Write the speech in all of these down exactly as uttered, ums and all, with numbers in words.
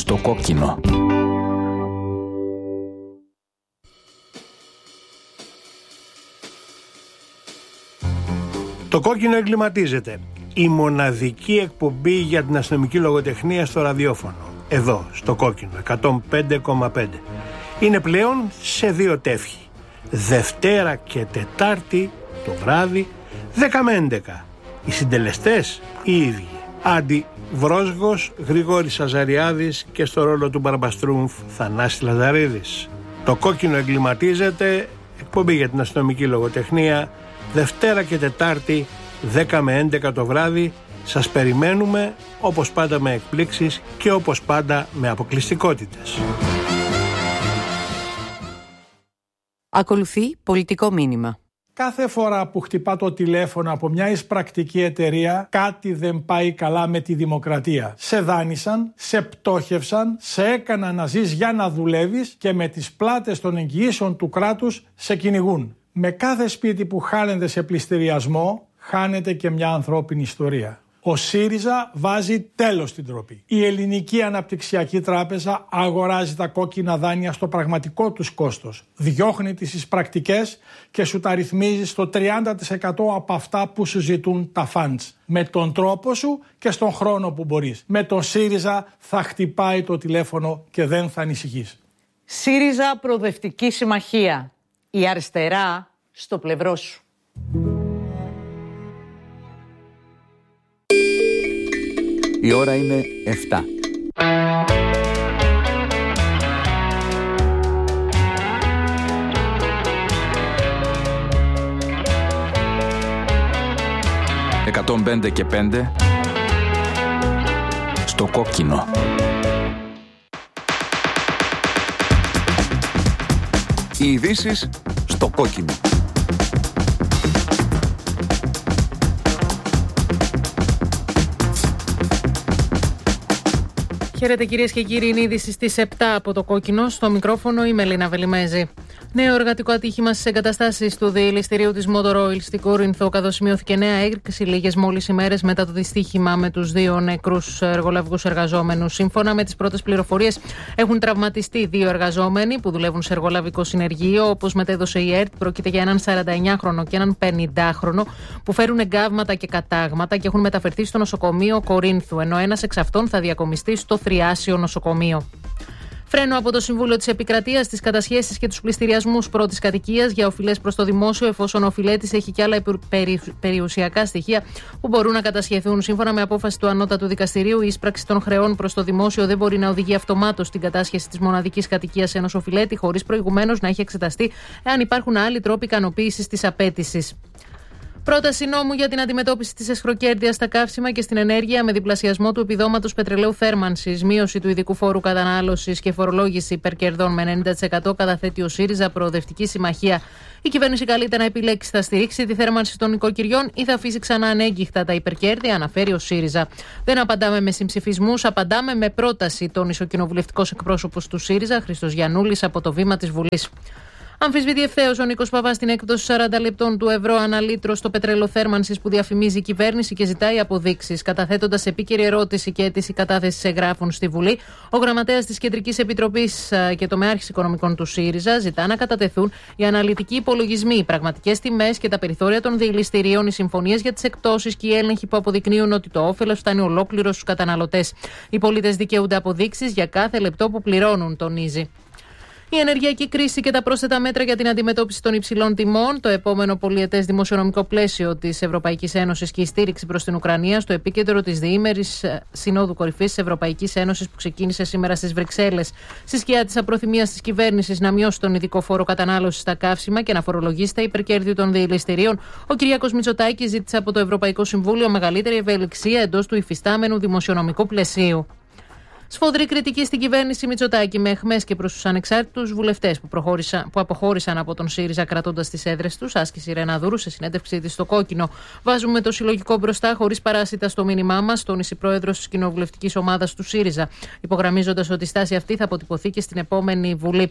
Στο κόκκινο. Το κόκκινο εγκληματίζεται. Η μοναδική εκπομπή για την αστυνομική λογοτεχνία στο ραδιόφωνο. Εδώ, στο κόκκινο, εκατόν πέντε κόμμα πέντε. Είναι πλέον σε δύο τεύχη. Δευτέρα και Τετάρτη το βράδυ, δέκα με έντεκα. Οι συντελεστές οι ίδιοι. Άντι Βρόσγος, Γρηγόρης Αζαριάδης και στο ρόλο του Μπαρμπαστρούμφ Θανάση Λαζαρίδης. Το κόκκινο εγκληματίζεται, εκπομπή για την αστυνομική λογοτεχνία, Δευτέρα και Τετάρτη, δέκα με έντεκα το βράδυ. Σας περιμένουμε, όπως πάντα με εκπλήξεις και όπως πάντα με αποκλειστικότητες. Ακολουθεί πολιτικό μήνυμα. Κάθε φορά που χτυπά το τηλέφωνο από μια εισπρακτική εταιρεία, κάτι δεν πάει καλά με τη δημοκρατία. Σε δάνεισαν, σε πτώχευσαν, σε έκαναν να ζεις για να δουλεύεις και με τις πλάτες των εγγυήσεων του κράτους σε κυνηγούν. Με κάθε σπίτι που χάνεται σε πληστηριασμό, χάνεται και μια ανθρώπινη ιστορία. Ο ΣΥΡΙΖΑ βάζει τέλος στην ντροπή. Η Ελληνική Αναπτυξιακή Τράπεζα αγοράζει τα κόκκινα δάνεια στο πραγματικό τους κόστος. Διώχνει τις εισπρακτικές και σου τα ρυθμίζει στο τριάντα τοις εκατό από αυτά που σου ζητούν τα φαντς. Με τον τρόπο σου και στον χρόνο που μπορείς. Με τον ΣΥΡΙΖΑ θα χτυπάει το τηλέφωνο και δεν θα ανησυχείς. ΣΥΡΙΖΑ Προοδευτική Συμμαχία. Η αριστερά στο πλευρό σου. Η ώρα είναι εφτά. εκατόν πέντε και πέντε στο κόκκινο. Οι ειδήσεις στο κόκκινο. Χαίρετε κυρίες και κύριοι, είναι είδηση στις επτά από το κόκκινο. Στο μικρόφωνο η Μελίνα Βελιμέζη. Νέο εργατικό ατύχημα στις εγκαταστάσεις του διελιστηρίου της Motor Oil στην Κόρινθο, καθώς σημειώθηκε νέα έκρηξη λίγες μόλις ημέρες μετά το δυστύχημα με τους δύο νεκρούς εργολαβικούς εργαζόμενους. Σύμφωνα με τις πρώτες πληροφορίες, έχουν τραυματιστεί δύο εργαζόμενοι που δουλεύουν σε εργολαβικό συνεργείο. Όπως μετέδωσε η ΕΡΤ, πρόκειται για έναν σαρανταεννιάχρονο και έναν πενηντάχρονο που φέρουν εγκάβματα και κατάγματα και έχουν μεταφερθεί στο νοσοκομείο Κορίνθου, ενώ ένας εξ αυτών θα διακομιστεί στο Θριάσιο νοσοκομείο. Φρένο από το Συμβούλιο της Επικρατείας στις κατασχέσεις και τους πληστηριασμούς πρώτης κατοικίας για οφειλές προς το δημόσιο, εφόσον ο οφειλέτης έχει και άλλα περι, περιουσιακά στοιχεία που μπορούν να κατασχεθούν. Σύμφωνα με απόφαση του Ανώτατου Δικαστηρίου, η ίσπραξη των χρεών προς το δημόσιο δεν μπορεί να οδηγεί αυτομάτως στην κατάσχεση της μοναδικής κατοικίας ενός οφειλέτη, χωρίς προηγουμένως να έχει εξεταστεί εάν υπάρχουν άλλοι τρόποι ικανοποίησης της απέτησης. Πρόταση νόμου για την αντιμετώπιση της εσχροκέρδειας στα καύσιμα και στην ενέργεια με διπλασιασμό του επιδόματος πετρελαίου θέρμανσης, μείωση του ειδικού φόρου κατανάλωσης και φορολόγηση υπερκερδών με ενενήντα τοις εκατό καταθέτει ο ΣΥΡΙΖΑ Προοδευτική Συμμαχία. Η κυβέρνηση καλείται να επιλέξει, θα στηρίξει τη θέρμανση των οικοκυριών ή θα αφήσει ξανά ανέγκυχτα τα υπερκέρδη, αναφέρει ο ΣΥΡΙΖΑ. Δεν απαντάμε με συμψηφισμούς, απαντάμε με πρόταση, τόνισε ο κοινοβουλευτικός εκπρόσωπος του ΣΥΡΙΖΑ, Χρήστος Γιαννούλης, από το βήμα της Βουλής. Αμφισβητεί ευθέως ο Νίκος Παπάς την έκπτωση σαράντα λεπτών του ευρώ ανά λίτρο στο πετρέλαιο θέρμανσης που διαφημίζει η κυβέρνηση και ζητάει αποδείξεις. Καταθέτοντας επίκαιρη ερώτηση και αίτηση κατάθεσης εγγράφων στη Βουλή, ο γραμματέας της Κεντρικής Επιτροπής και τομεάρχης οικονομικών του ΣΥΡΙΖΑ ζητά να κατατεθούν οι αναλυτικοί υπολογισμοί, οι πραγματικές τιμές και τα περιθώρια των διελιστηρίων, οι συμφωνίες για τις εκτόσεις και οι έλεγχοι που αποδεικνύουν ότι το όφελος φτάνει ολόκληρο στους καταναλωτές. Οι πολίτες δικαιούνται αποδείξεις για κάθε λεπτό που πληρώνουν, τονίζει. Η ενεργειακή κρίση και τα πρόσθετα μέτρα για την αντιμετώπιση των υψηλών τιμών, το επόμενο πολυετές δημοσιονομικό πλαίσιο της Ευρωπαϊκής Ένωσης και η στήριξη προς την Ουκρανία στο επίκεντρο της διήμερης Συνόδου Κορυφής της Ευρωπαϊκής Ένωσης που ξεκίνησε σήμερα στις Βρυξέλλες. Στη σκιά της απροθυμίας της κυβέρνησης να μειώσει τον ειδικό φόρο κατανάλωσης στα καύσιμα και να φορολογήσει τα υπερκέρδη των διελιστηρίων, ο Κυριάκος Μητσοτάκης ζήτησε από το Ευρωπαϊκό Συμβούλιο μεγαλύτερη ευελιξία εντός του υφιστάμενου δημοσιονομικού πλαισίου. Σφοδρή κριτική στην κυβέρνηση Μητσοτάκη με αιχμές και προς τους ανεξάρτητους βουλευτές που, που αποχώρησαν από τον ΣΥΡΙΖΑ κρατώντας τις έδρες τους, άσκηση Ρεναδούρου σε συνέντευξή της στο Κόκκινο. Βάζουμε το συλλογικό μπροστά χωρίς παράσιτα στο μήνυμά μας, τόνισε η πρόεδρος της κοινοβουλευτικής ομάδας του ΣΥΡΙΖΑ, υπογραμμίζοντας ότι η στάση αυτή θα αποτυπωθεί και στην επόμενη Βουλή.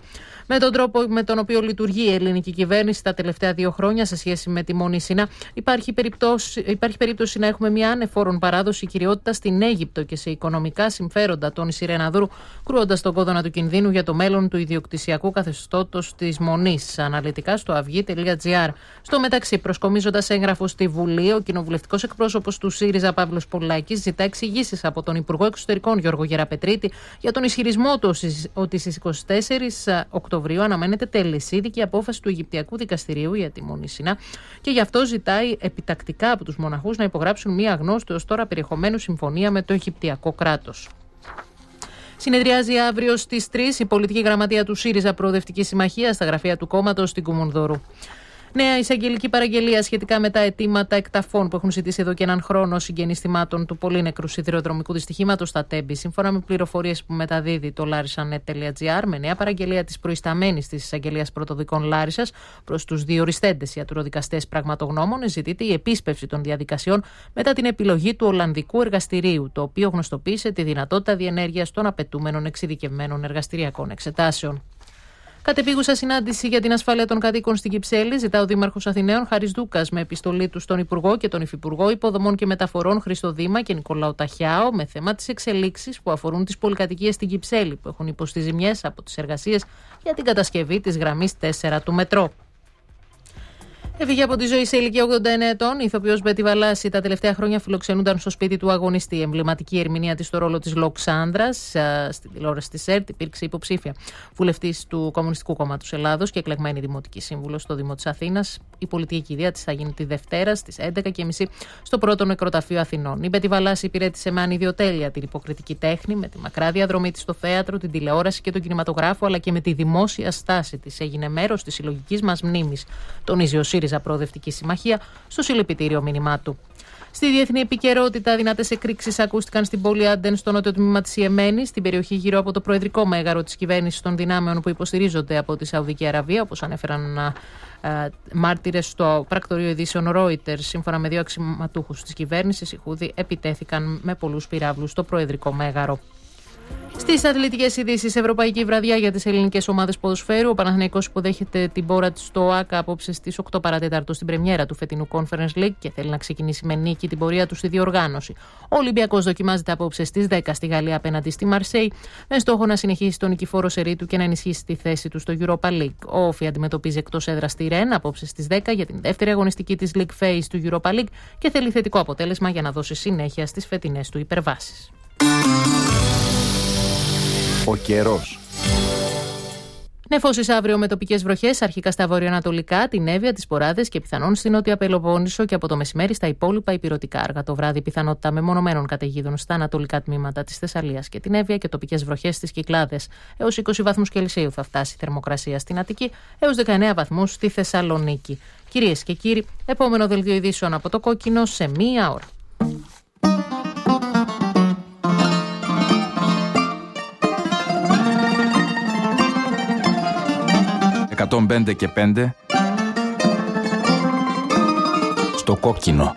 Με τον τρόπο με τον οποίο λειτουργεί η ελληνική κυβέρνηση τα τελευταία δύο χρόνια σε σχέση με τη Μονήσινα, υπάρχει, υπάρχει περίπτωση να έχουμε μια ανεφόρον παράδοση κυριότητα στην Αίγυπτο και σε οικονομικά συμφέροντα, τόνισε η Ρεναδούρου, κρούοντας τον κόδωνα του κινδύνου για το μέλλον του ιδιοκτησιακού καθεστώτος της Μονής. Αναλυτικά στο αυγή τελεία τζι άρ. Στο μεταξύ, προσκομίζοντας έγγραφο στη Βουλή, ο κοινοβουλευτικός εκπρόσωπος του ΣΥΡΙΖΑ Παύλος Πολάκης ζητά εξηγήσεις από τον Υπουργό Εξωτερικών Γιώργο Γεραπετρίτη για τον ισχυρισμό του ότι στις είκοσι τέσσερις Οκτωβρίου αναμένεται τελεσίδικη απόφαση του Αιγυπτιακού Δικαστηρίου για τη Μονήσινα και γι' αυτό ζητάει επιτακτικά από τους μοναχούς να υπογράψουν μία αγνώστη ως τώρα περιεχομένου συμφωνία με το Αιγυπτιακό κράτος. Συνεδριάζει αύριο στις τρεις η πολιτική γραμματεία του ΣΥΡΙΖΑ Προοδευτική Συμμαχία στα γραφεία του κόμματος στην Κουμουνδούρου. Νέα εισαγγελική παραγγελία σχετικά με τα αιτήματα εκταφών που έχουν ζητήσει εδώ και έναν χρόνο συγγενείς θυμάτων του πολύ νεκρού σιδηροδρομικού δυστυχήματος στα Τέμπη. Σύμφωνα με πληροφορίες που μεταδίδει το λάρισανετ τελεία τζι άρ, με νέα παραγγελία της προϊσταμένης της εισαγγελίας πρωτοδικών Λάρισσας προς τους διοριστέντες ιατροδικαστές πραγματογνώμονες, ζητείται η επίσπευση των διαδικασιών μετά την επιλογή του Ολλανδικού Εργαστηρίου, το οποίο γνωστοποίησε τη δυνατότητα διενέργειας των απαιτούμενων εξειδικευμένων εργαστηριακών εξετάσεων. Κατεπίγουσα συνάντηση για την ασφάλεια των κατοίκων στην Κυψέλη ζητά ο Δήμαρχος Αθηναίων Χάρης Δούκας με επιστολή του στον Υπουργό και τον Υφυπουργό Υποδομών και Μεταφορών Χρήστο Δήμα και Νικολάου Ταχιάο με θέμα τις εξελίξεις που αφορούν τις πολυκατοικίες στην Κυψέλη που έχουν υποστεί ζημιές από τις εργασίες για την κατασκευή της γραμμής τέσσερα του μετρό. Έφυγε από τη ζωή σε ηλικία ογδόντα εννέα ετών. Η ηθοποιός Μπέτη Βαλάση τα τελευταία χρόνια φιλοξενούνταν στο σπίτι του αγωνιστή. Η εμβληματική ερμηνεία της στο ρόλο της Λοξάνδρας στην τηλεόραση της ΕΡΤ υπήρξε υποψήφια βουλευτής του Κομμουνιστικού Κόμματος Ελλάδος και εκλεγμένη δημοτική σύμβουλος στο Δήμο της Αθήνας. Η πολιτική κηδεία της θα γίνει τη Δευτέρα στις έντεκα και τριάντα στο πρώτο νεκροταφείο Αθηνών. Η Μπέτη Βαλάση υπηρέτησε με ανιδιοτέλεια την υποκριτική τέχνη, με τη μακρά διαδρομή της στο θέατρο, την τηλεόραση και τον κινηματογράφο, αλλά και με τη δημόσια στάση της. Έγινε μέρος της συλλογικής μας μνήμης, τονίζει ο ΣΥΡΙΖΑ Προοδευτική Συμμαχία στο συλληπιτήριο μήνυμά του. Στη διεθνή επικαιρότητα, δυνατές εκρήξεις ακούστηκαν στην πόλη Άντεν, στο νότιο τμήμα της Ιεμένης, στην περιοχή γύρω από το προεδρικό μέγαρο της κυβέρνησης των δυνάμεων που υποστηρίζονται από τη Σαουδική Αραβία, όπως ανέφεραν α, α, μάρτυρες στο πρακτορείο ειδήσεων Reuters. Σύμφωνα με δύο αξιωματούχους της κυβέρνησης, οι Χούδοι επιτέθηκαν με πολλούς πυράβλους στο προεδρικό μέγαρο. Στις αθλητικές ειδήσεις, ευρωπαϊκή βραδιά για τις ελληνικές ομάδες ποδοσφαίρου. Ο Παναθηναϊκός υποδέχεται την πόρα της στο ΆΚΑ απόψε στις οκτώ παρά τέταρτο στην πρεμιέρα του φετινού Conference League και θέλει να ξεκινήσει με νίκη την πορεία του στη διοργάνωση. Ο Ολυμπιακός δοκιμάζεται απόψε στις δέκα στη Γαλλία απέναντι στη Μαρσέη, με στόχο να συνεχίσει τον νικηφόρο σερί του και να ενισχύσει τη θέση του στο Europa League. Ο Όφι αντιμετωπίζει εκτός έδρας τη Ρεν απόψε στις δέκα για την δεύτερη αγωνιστική της League Phase του Europa League και θέλει θετικό αποτέλεσμα για να δώσει συνέχεια στις φετινές του υπερβάσεις. Ο καιρός. Νεφώσεις αύριο με τοπικές βροχές, αρχικά στα βορειοανατολικά, την Εύβοια, τις Ποράδες και πιθανόν στην Νότια Πελοπόννησο και από το μεσημέρι στα υπόλοιπα ηπειρωτικά αργά. Το βράδυ πιθανότητα μεμονωμένων καταιγίδων στα ανατολικά τμήματα της Θεσσαλίας και την Εύβοια και τοπικές βροχές στις Κυκλάδες. Έως είκοσι βαθμούς Κελσίου θα φτάσει η θερμοκρασία στην Αττική, έως δεκαεννέα βαθμούς στη Θεσσαλονίκη. Κυρίες και κύριοι, επόμενο δελτίο ειδήσεων από το Κόκκινο σε μία ώρα. εκατόν πέντε και πέντε στο Κόκκινο.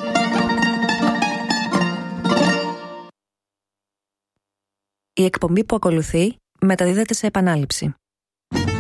Η εκπομπή που ακολουθεί μεταδίδεται σε επανάληψη.